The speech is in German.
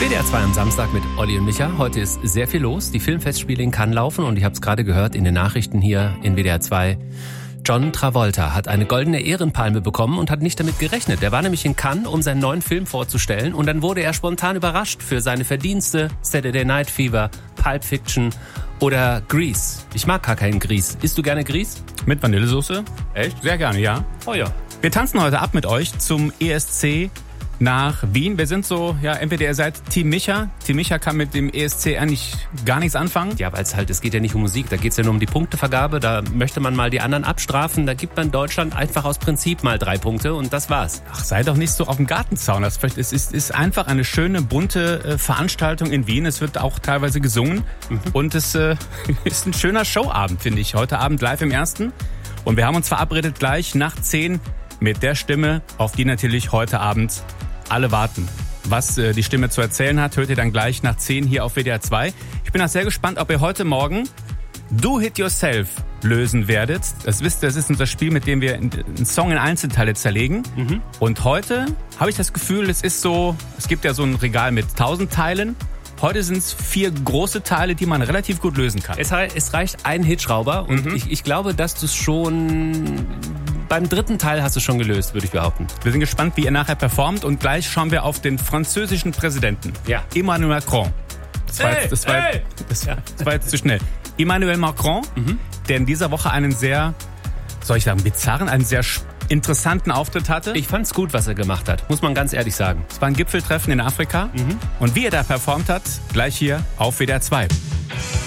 WDR 2 am Samstag mit Olli und Micha. Heute ist sehr viel los. Die Filmfestspiele in Cannes laufen und ich habe es gerade gehört in den Nachrichten hier in WDR 2. John Travolta hat eine goldene Ehrenpalme bekommen und hat nicht damit gerechnet. Er war nämlich in Cannes, um seinen neuen Film vorzustellen und dann wurde er spontan überrascht für seine Verdienste. Saturday Night Fever, Pulp Fiction oder Grease. Ich mag gar keinen Grease. Isst du gerne Grease? Mit Vanillesoße? Echt? Sehr gerne, ja. Oh ja. Wir tanzen heute ab mit euch zum ESC nach Wien. Wir sind so, ja, entweder ihr seid Team Micha. Team Micha kann mit dem ESC eigentlich gar nichts anfangen. Ja, weil es geht ja nicht um Musik, da geht es ja nur um die Punktevergabe. Da möchte man mal die anderen abstrafen. Da gibt man Deutschland einfach aus Prinzip mal 3 Punkte und das war's. Ach, sei doch nicht so auf dem Gartenzaun. Es ist einfach eine schöne, bunte Veranstaltung in Wien. Es wird auch teilweise gesungen. Und es ist ein schöner Showabend, finde ich. Heute Abend live im Ersten. Und wir haben uns verabredet gleich nach 10 mit der Stimme, auf die natürlich heute Abend alle warten. Was die Stimme zu erzählen hat, hört ihr dann gleich nach 10 hier auf WDR 2. Ich bin auch sehr gespannt, ob ihr heute Morgen Do It Yourself lösen werdet. Das wisst ihr, das ist unser Spiel, mit dem wir einen Song in Einzelteile zerlegen. Und heute habe ich das Gefühl, es gibt ja so ein Regal mit 1000 Teilen. Heute sind es 4 große Teile, die man relativ gut lösen kann. Es reicht ein Hitschrauber und ich glaube, dass du es schon beim 3. Teil hast du schon gelöst, würde ich behaupten. Wir sind gespannt, wie ihr nachher performt und gleich schauen wir auf den französischen Präsidenten. Ja. Emmanuel Macron. Das war jetzt zu schnell. Emmanuel Macron, der in dieser Woche einen sehr, soll ich sagen, bizarren, einen sehr interessanten Auftritt hatte. Ich fand's gut, was er gemacht hat, muss man ganz ehrlich sagen. Es war ein Gipfeltreffen in Afrika und wie er da performt hat, gleich hier auf WDR 2.